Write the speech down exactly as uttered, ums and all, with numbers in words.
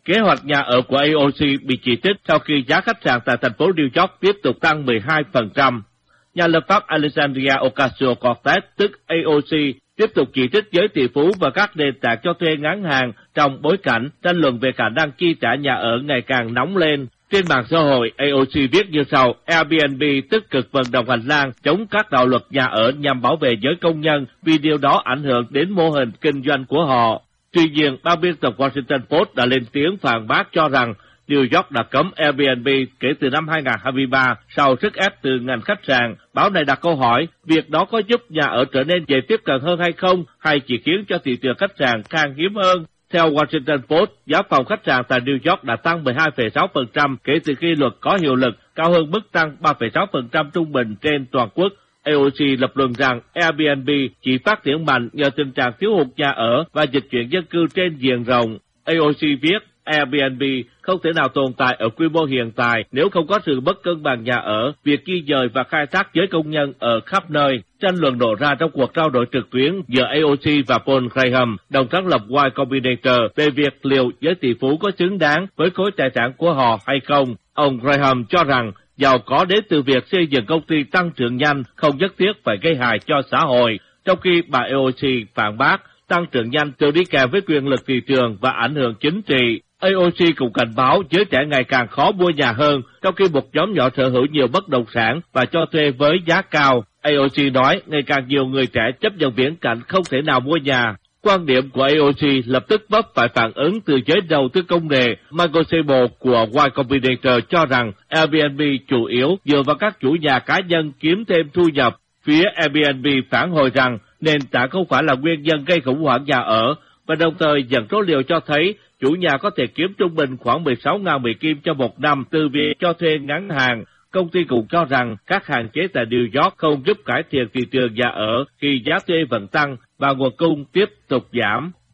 Kế hoạch nhà ở của a o xê bị chỉ trích sau khi giá khách sạn tại thành phố New York tiếp tục tăng mười hai phần trăm. Nhà lập pháp Alexandria Ocasio-Cortez, tức a o xê, tiếp tục chỉ trích giới tỷ phú và các nền tảng cho thuê ngắn hạn trong bối cảnh tranh luận về khả năng chi trả nhà ở ngày càng nóng lên. Trên mạng xã hội, a o xê viết như sau: Airbnb tích cực vận động hành lang chống các đạo luật nhà ở nhằm bảo vệ giới công nhân vì điều đó ảnh hưởng đến mô hình kinh doanh của họ. Tuy nhiên, ban biên tập Washington Post đã lên tiếng phản bác cho rằng New York đã cấm Airbnb kể từ năm hai nghìn không trăm hai mươi ba sau sức ép từ ngành khách sạn. Báo này đặt câu hỏi, việc đó có giúp nhà ở trở nên dễ tiếp cận hơn hay không, hay chỉ khiến cho thị trường khách sạn khan hiếm hơn? Theo Washington Post, giá phòng khách sạn tại New York đã tăng mười hai phẩy sáu phần trăm kể từ khi luật có hiệu lực, cao hơn mức tăng ba phẩy sáu phần trăm trung bình trên toàn quốc. a o xê lập luận rằng Airbnb chỉ phát triển mạnh nhờ tình trạng thiếu hụt nhà ở và dịch chuyển dân cư trên diện rộng. a o xê viết, Airbnb không thể nào tồn tại ở quy mô hiện tại nếu không có sự bất cân bằng nhà ở, việc di dời và khai thác giới công nhân ở khắp nơi. Tranh luận nổ ra trong cuộc trao đổi trực tuyến giữa a o xê và Paul Graham, đồng sáng lập Y Combinator, về việc liệu giới tỷ phú có xứng đáng với khối tài sản của họ hay không. Ông Graham cho rằng giàu có đến từ việc xây dựng công ty tăng trưởng nhanh không nhất thiết phải gây hại cho xã hội, trong khi bà a o xê phản bác tăng trưởng nhanh thường đi kèm với quyền lực thị trường và ảnh hưởng chính trị. a o xê cũng cảnh báo giới trẻ ngày càng khó mua nhà hơn, trong khi một nhóm nhỏ sở hữu nhiều bất động sản và cho thuê với giá cao. a o xê nói ngày càng nhiều người trẻ chấp nhận viễn cảnh không thể nào mua nhà. Quan điểm của a o xê lập tức vấp phải phản ứng từ giới đầu tư công nghệ. Michael Sable của Y Combinator cho rằng Airbnb chủ yếu dựa vào các chủ nhà cá nhân kiếm thêm thu nhập. Phía Airbnb phản hồi rằng nền tảng không phải là nguyên nhân gây khủng hoảng nhà ở, và đồng thời dẫn số liệu cho thấy chủ nhà có thể kiếm trung bình khoảng mười sáu nghìn Mỹ Kim cho một năm từ việc cho thuê ngắn hạn. Công ty cũng cho rằng các hạn chế tại New York không giúp cải thiện thị trường nhà ở khi giá thuê vẫn tăng và nguồn cung tiếp tục giảm.